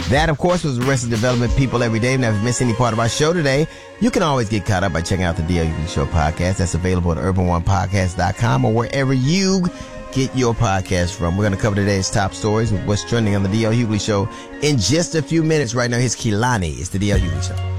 That, of course, was Arrested Development, People Every Day. Now, if you missed any part of our show today, you can always get caught up by checking out the D.L. Hughley Show podcast. That's available at urban1podcast.com or wherever you get your podcast from. We're going to cover today's top stories with what's trending on the D.L. Hughley Show in just a few minutes. Right now, here's Kehlani. It's the D.L. Hughley Show.